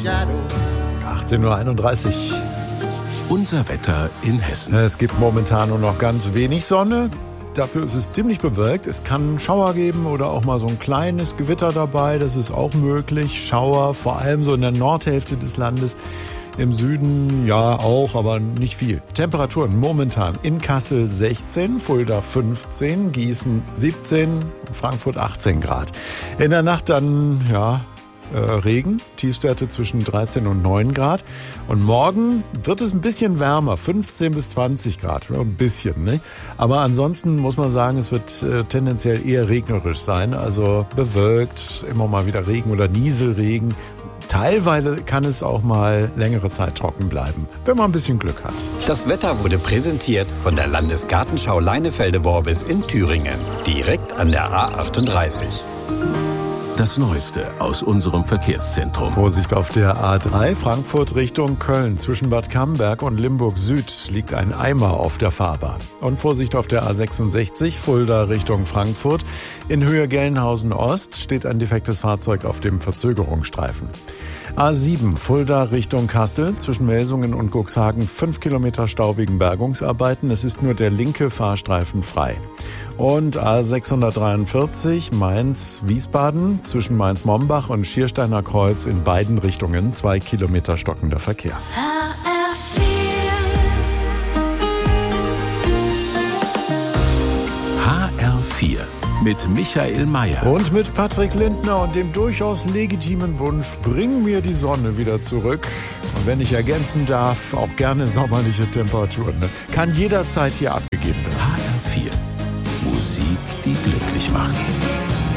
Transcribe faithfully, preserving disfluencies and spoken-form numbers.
achtzehn Uhr einunddreißig. Unser Wetter in Hessen. Es gibt momentan nur noch ganz wenig Sonne. Dafür ist es ziemlich bewölkt. Es kann Schauer geben oder auch mal so ein kleines Gewitter dabei. Das ist auch möglich. Schauer, vor allem so in der Nordhälfte des Landes. Im Süden ja auch, aber nicht viel. Temperaturen momentan in Kassel sechzehn, Fulda fünfzehn, Gießen siebzehn, Frankfurt achtzehn Grad. In der Nacht dann, ja, äh, Regen, Tiefstwerte zwischen dreizehn und neun Grad. Und morgen wird es ein bisschen wärmer, fünfzehn bis zwanzig Grad, ja, ein bisschen, ne? Aber ansonsten muss man sagen, es wird äh, tendenziell eher regnerisch sein, also bewölkt, immer mal wieder Regen oder Nieselregen. Teilweise kann es auch mal längere Zeit trocken bleiben, wenn man ein bisschen Glück hat. Das Wetter wurde präsentiert von der Landesgartenschau Leinefelde-Worbis in Thüringen, direkt an der A achtunddreißig. Das Neueste aus unserem Verkehrszentrum. Vorsicht auf der A drei, Frankfurt Richtung Köln. Zwischen Bad Camberg und Limburg Süd liegt ein Eimer auf der Fahrbahn. Und Vorsicht auf der A sechsundsechzig, Fulda Richtung Frankfurt. In Höhe Gelnhausen Ost steht ein defektes Fahrzeug auf dem Verzögerungsstreifen. A sieben, Fulda Richtung Kassel. Zwischen Melsungen und Cuxhagen fünf Kilometer Stau wegen Bergungsarbeiten. Es ist nur der linke Fahrstreifen frei. Und A sechshundertdreiundvierzig, Mainz-Wiesbaden, zwischen Mainz-Mombach und Schiersteiner Kreuz in beiden Richtungen zwei Kilometer stockender Verkehr. H R vier mit Michael Mayer. Und mit Patrick Lindner und dem durchaus legitimen Wunsch, bring mir die Sonne wieder zurück. Und wenn ich ergänzen darf, auch gerne sommerliche Temperaturen. Kann jederzeit hier abgegeben werden. H R vier. Musik, die glücklich macht.